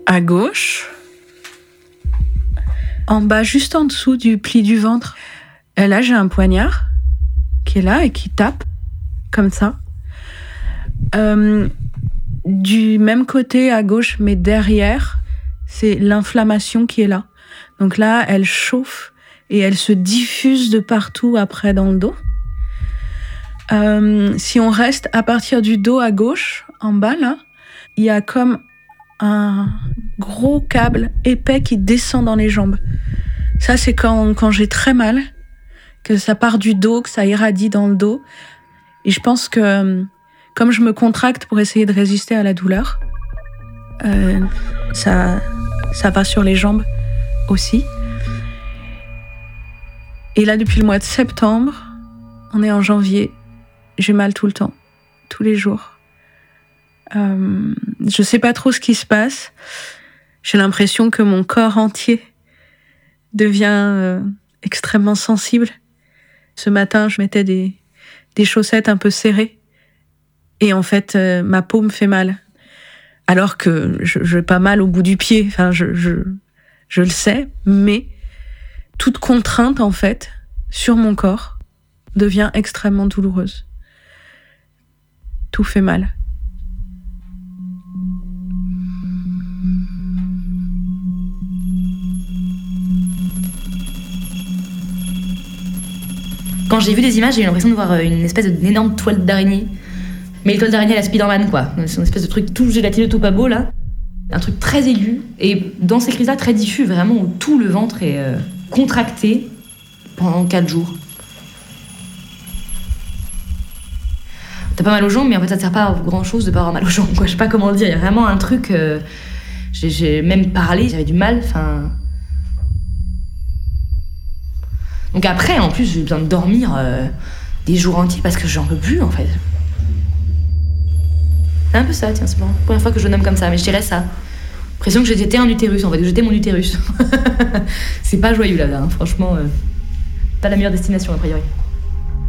À gauche, en bas, juste en dessous du pli du ventre. Et là, j'ai un poignard qui est là et qui tape, comme ça. Du même côté, à gauche, mais derrière, c'est l'inflammation qui est là. Donc là, elle chauffe et elle se diffuse de partout après dans le dos. Si on reste à partir du dos à gauche, en bas, là, il y a comme un gros câble épais qui descend dans les jambes. Ça, c'est quand j'ai très mal, que ça part du dos, que ça irradie dans le dos. Et je pense que, comme je me contracte pour essayer de résister à la douleur, ça va sur les jambes aussi. Et là, depuis le mois de septembre, on est en janvier, j'ai mal tout le temps, tous les jours. Je sais pas trop ce qui se passe. J'ai l'impression que mon corps entier devient extrêmement sensible. Ce matin, je mettais des chaussettes un peu serrées. Et en fait, ma peau me fait mal. Alors que je n'ai pas mal au bout du pied. Enfin, je le sais. Mais toute contrainte, en fait, sur mon corps, devient extrêmement douloureuse. Tout fait mal. Quand j'ai vu des images, j'ai eu l'impression de voir une espèce d'énorme toile d'araignée. Mais les toiles d'araignée à la Spider-Man, quoi. C'est une espèce de truc tout gélatineux, tout pas beau, là. Un truc très aigu. Et dans ces crises-là, très diffus, vraiment, où tout le ventre est contracté pendant 4 jours. T'as pas mal aux jambes, mais en fait, ça te sert pas à grand-chose de pas avoir mal aux jambes, quoi. Je sais pas comment le dire. Il y a vraiment un truc... J'ai même parlé, j'avais du mal, enfin... Donc après, en plus, j'ai besoin de dormir des jours entiers parce que j'en peux plus, en fait. C'est un peu ça, tiens, c'est la première fois que je le nomme comme ça, mais je dirais ça. L'impression que j'étais un utérus, en fait, que j'étais mon utérus. C'est pas joyeux, là, hein. Franchement, pas la meilleure destination, a priori.